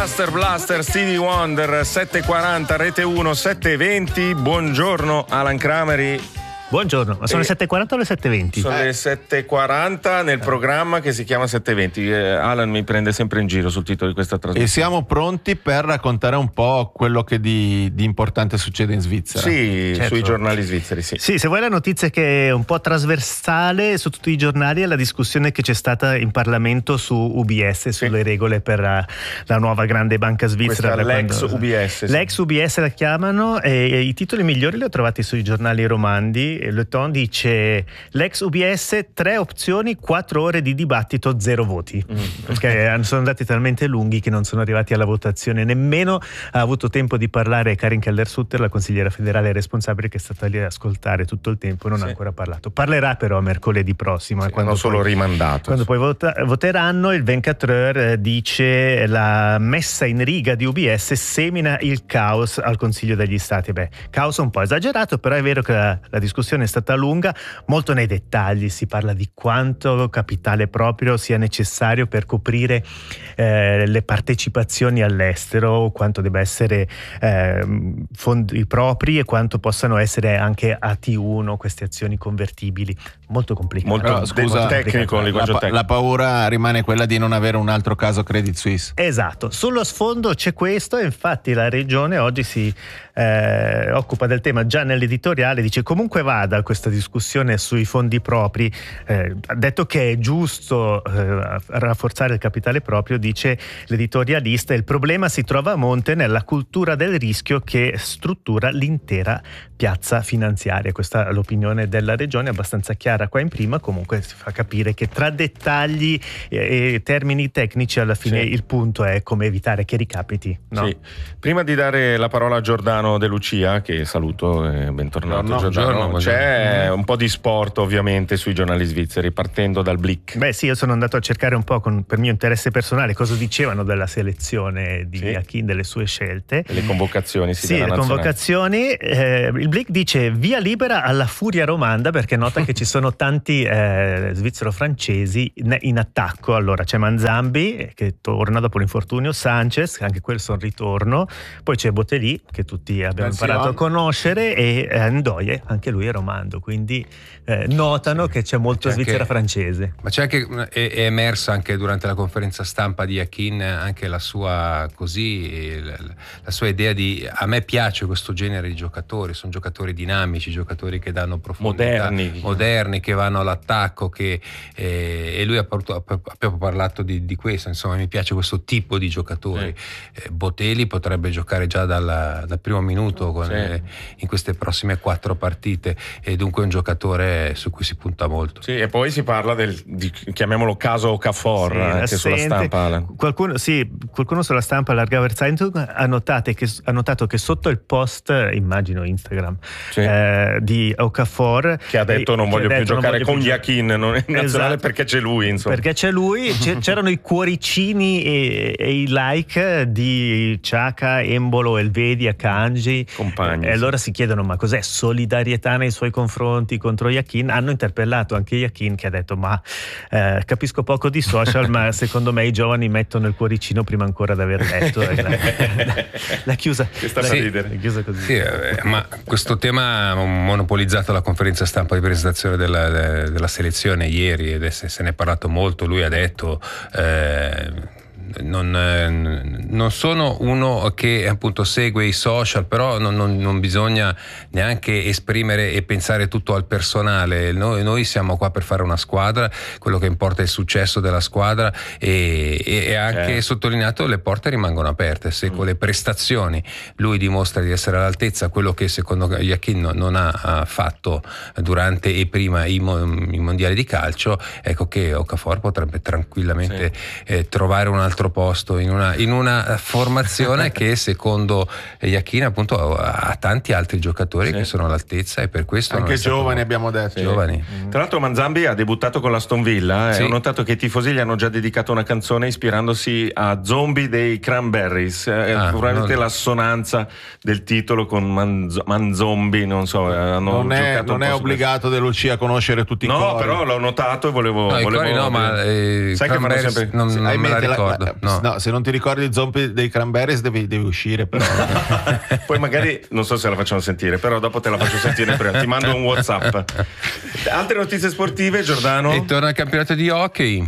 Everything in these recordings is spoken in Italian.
Blaster, Stevie Wonder, 7.40, Rete 1, 7.20. Buongiorno Alan Crameri. Buongiorno, ma sono le 7.40 o le 7.20? Sono le 7.40 nel programma che si chiama 7.20. Alan mi prende sempre in giro sul titolo di questa trasmissione. E siamo pronti per raccontare un po' quello che di importante succede in Svizzera. Sì, certo. Sui giornali svizzeri, sì. Sì, se vuoi la notizia che è un po' trasversale su tutti i giornali è la discussione che c'è stata in Parlamento su UBS, sulle regole per la nuova grande banca svizzera. UBS. Sì. L'ex UBS la chiamano, e i titoli migliori li ho trovati sui giornali romandi. Le Ton dice: l'ex UBS, 3 opzioni, 4 ore di dibattito, 0 voti. Perché sono andati talmente lunghi che non sono arrivati alla votazione. Nemmeno ha avuto tempo di parlare Karin Keller-Sutter, la consigliera federale responsabile, che è stata lì ad ascoltare tutto il tempo e non ha ancora parlato. Parlerà però mercoledì prossimo. Quando solo rimandato. Quando poi voteranno, il 24 dice: la messa in riga di UBS semina il caos al Consiglio degli Stati. Caos un po' esagerato, però è vero che la discussione è stata lunga, molto nei dettagli. Si parla di quanto capitale proprio sia necessario per coprire le partecipazioni all'estero, quanto debba essere fondi propri e quanto possano essere anche AT1, queste azioni convertibili. Molto complicato. Molto tecnico, la paura rimane quella di non avere un altro caso Credit Suisse. Esatto, sullo sfondo c'è questo, e infatti la regione oggi si occupa del tema già nell'editoriale. Dice: comunque vada questa discussione sui fondi propri, ha detto che è giusto rafforzare il capitale proprio. Dice l'editorialista: il problema si trova a monte nella cultura del rischio che struttura l'intera piazza finanziaria. Questa è l'opinione della regione, abbastanza chiara qua in prima. Comunque si fa capire che tra dettagli e termini tecnici alla fine il punto è come evitare che ricapiti, no? Sì. Prima di dare la parola a Giordano De Lucia, che saluto, bentornato Giordano, c'è un po' di sport ovviamente sui giornali svizzeri, partendo dal Blick. Sì, io sono andato a cercare un po' per mio interesse personale cosa dicevano della selezione di Yakin, delle sue scelte. Le convocazioni, le convocazioni. Il Blick dice: via libera alla furia romanda, perché nota che ci sono tanti svizzero-francesi in attacco. Allora c'è Manzambi che torna dopo l'infortunio, Sanchez, anche questo è un ritorno, poi c'è Botelli, che tutti abbiamo imparato a conoscere, e Ndoye, anche lui è romando, quindi notano che c'è molto Svizzera francese. Ma c'è anche, è emersa anche durante la conferenza stampa di Yakin anche la sua idea di: a me piace questo genere di giocatori, sono giocatori dinamici, giocatori che danno profondità, moderni, che vanno all'attacco, e lui ha proprio parlato di questo. Insomma, mi piace questo tipo di giocatori. Botelli potrebbe giocare già dal primo minuto in queste prossime 4 partite, e dunque è un giocatore su cui si punta molto. Sì, e poi si parla chiamiamolo caso Okafor, anche sulla stampa. Qualcuno sulla stampa, l'Argauer Zeitung, ha notato che sotto il post, immagino Instagram, di Okafor, che ha detto non voglio più giocare con Yakin, non è nazionale, perché c'è lui, insomma. Perché c'è lui, c'erano i cuoricini e i like di Xhaka, Embolo, Elvedi, Akanji, compagni. E allora si chiedono: ma cos'è solidarietà nei suoi confronti contro Yakin? Hanno interpellato anche Yakin, che ha detto: ma capisco poco di social, ma secondo me i giovani mettono il cuoricino prima ancora di aver letto. L'ha chiusa così. Sì, ma questo tema ha monopolizzato la conferenza stampa di presentazione della selezione ieri, ed se ne è parlato molto. Lui ha detto: non sono uno che appunto segue i social, però non bisogna neanche esprimere e pensare tutto al personale. Noi siamo qua per fare una squadra, quello che importa è il successo della squadra, e anche sottolineato: le porte rimangono aperte. Se con le prestazioni lui dimostra di essere all'altezza, quello che secondo Yakin non ha fatto durante e prima i mondiali di calcio, ecco che Okafor potrebbe tranquillamente trovare un altro posto in una formazione che secondo Yakin appunto ha tanti altri giocatori che sono all'altezza, e per questo anche giovani, abbiamo detto. Giovani. Tra l'altro Manzambi ha debuttato con l'Aston Villa, ho notato che i tifosi gli hanno già dedicato una canzone ispirandosi a Zombie dei Cranberries, probabilmente l'assonanza del titolo con Manzombi, non so, non è obbligato De Lucia a conoscere tutti i cori. No, però l'ho notato e volevo ma sai che fanno sempre non me la ricordo. ricordo. No, se non ti ricordi il zombie dei Cranberries devi uscire però. Poi magari non so se la facciamo sentire, però dopo te la faccio sentire prima, ti mando un WhatsApp. Altre notizie sportive, Giordano? E torna al campionato di hockey.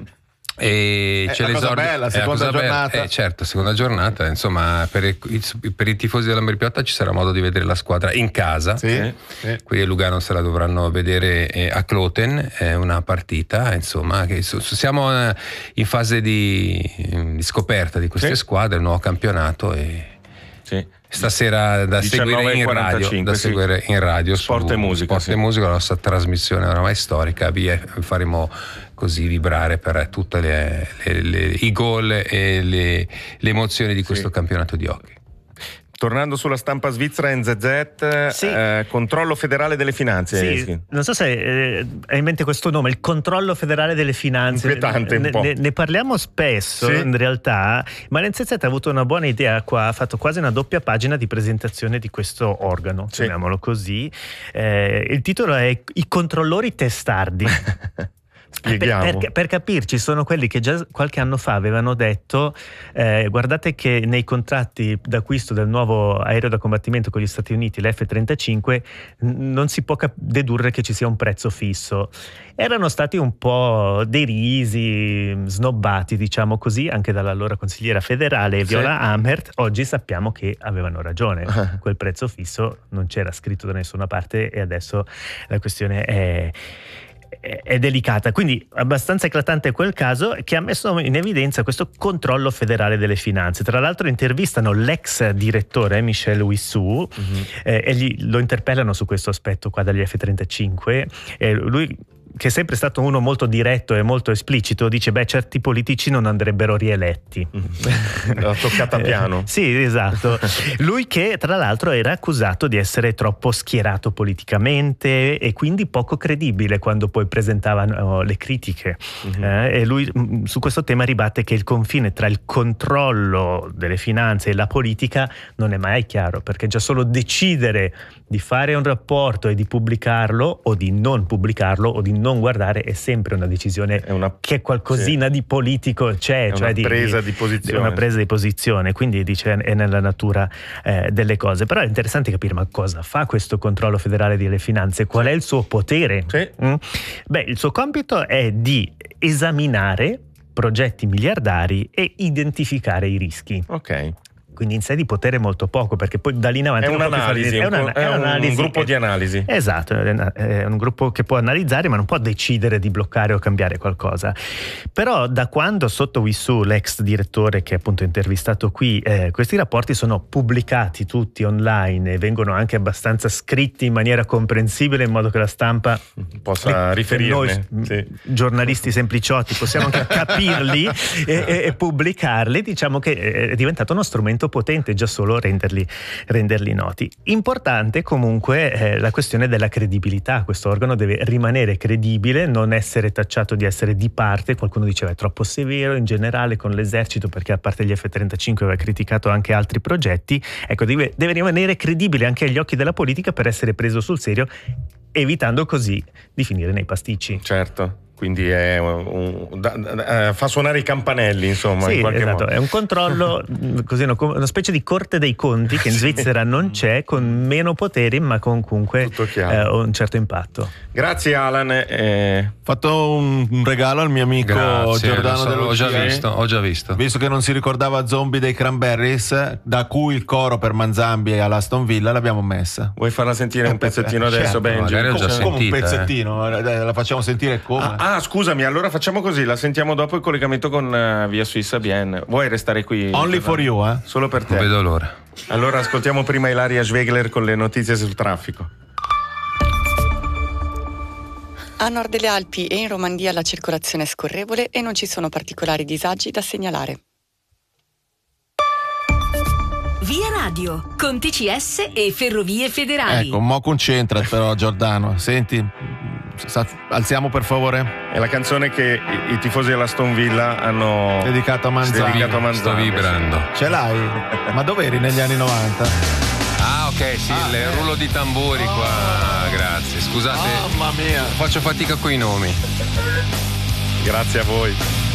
E c'è l'esordio, bella, seconda giornata. Certo, seconda giornata, insomma, per i tifosi della Merpiotta ci sarà modo di vedere la squadra in casa. Sì. Qui a Lugano se la dovranno vedere a Kloten, è una partita, insomma, che siamo in fase di scoperta di queste squadre, il nuovo campionato e stasera da seguire in radio, Sport e Musica, la nostra trasmissione oramai storica, faremo così vibrare per tutte i gol e le emozioni di questo campionato di hockey. Tornando sulla stampa svizzera, NZZ, controllo federale delle finanze. Sì, non so se hai in mente questo nome, il controllo federale delle finanze. Inquietante un po'. Ne parliamo spesso in realtà, ma l'NZZ ha avuto una buona idea qua, ha fatto quasi una doppia pagina di presentazione di questo organo, chiamiamolo così. Il titolo è I controllori testardi. Per capirci, sono quelli che già qualche anno fa avevano detto guardate che nei contratti d'acquisto del nuovo aereo da combattimento con gli Stati Uniti, l'F-35, non si può dedurre che ci sia un prezzo fisso. Erano stati un po' derisi, snobbati, diciamo così, anche dall'allora consigliera federale Viola Amherd. Oggi sappiamo che avevano ragione, quel prezzo fisso non c'era scritto da nessuna parte e adesso la questione è delicata, quindi abbastanza eclatante quel caso che ha messo in evidenza questo controllo federale delle finanze. Tra l'altro intervistano l'ex direttore Michel Wissou e lo interpellano su questo aspetto qua dagli F-35 e lui, che è sempre stato uno molto diretto e molto esplicito, dice certi politici non andrebbero rieletti. L'ha toccata piano. Sì, esatto. Lui che tra l'altro era accusato di essere troppo schierato politicamente e quindi poco credibile quando poi presentavano le critiche. E lui su questo tema ribatte che il confine tra il controllo delle finanze e la politica non è mai chiaro, perché già solo decidere di fare un rapporto e di pubblicarlo o di non pubblicarlo o di non guardare è sempre una decisione che qualcosina di politico c'è, è una presa di posizione. Una presa di posizione, quindi dice è nella natura delle cose. Però è interessante capire ma cosa fa questo controllo federale delle finanze, qual è il suo potere? Il suo compito è di esaminare progetti miliardari e identificare i rischi. Quindi in sé di potere molto poco, perché poi da lì in avanti è un'analisi, è un gruppo di analisi. Esatto, è un gruppo che può analizzare ma non può decidere di bloccare o cambiare qualcosa. Però da quando sotto Wissou, l'ex direttore che appunto è intervistato qui, questi rapporti sono pubblicati tutti online e vengono anche abbastanza scritti in maniera comprensibile in modo che la stampa possa riferirne. Noi giornalisti sempliciotti possiamo anche capirli e pubblicarli. Diciamo che è diventato uno strumento potente già solo renderli noti. Importante comunque la questione della credibilità. Questo organo deve rimanere credibile, non essere tacciato di essere di parte. Qualcuno diceva è troppo severo in generale con l'esercito, perché a parte gli F-35 aveva criticato anche altri progetti. Ecco, deve rimanere credibile anche agli occhi della politica per essere preso sul serio, evitando così di finire nei pasticci. Certo. Quindi fa suonare i campanelli, insomma. Sì, in qualche esatto. modo. È un controllo, così, una specie di corte dei conti che in Svizzera non c'è, con meno poteri, ma comunque un certo impatto. Grazie Alan. Ho fatto un regalo al mio amico Giordano ho già visto. Visto che non si ricordava Zombie dei Cranberries, da cui il coro per Manzambi all'Aston Villa l'abbiamo messa. Vuoi farla sentire un pezzettino adesso, Benji? Come un pezzettino, la facciamo sentire come? Scusami, allora facciamo così, la sentiamo dopo il collegamento con Via Suisse Bien. Vuoi restare qui? Only for you, Solo per te. Non vedo l'ora. Allora ascoltiamo prima Ilaria Schwegler con le notizie sul traffico. A nord delle Alpi e in Romandia la circolazione è scorrevole e non ci sono particolari disagi da segnalare. Via Radio, con TCS e Ferrovie Federali. Ecco, mo concentra però Giordano. Senti, alziamo per favore. È la canzone che i tifosi dell'Aston Villa hanno dedicato a Manzambi. Sto vibrando. Ce l'hai? Ma dov'eri negli anni 90? Ok, sì, il rullo di tamburi qua. Grazie, scusate. Mamma mia. Faccio fatica coi nomi. Grazie a voi.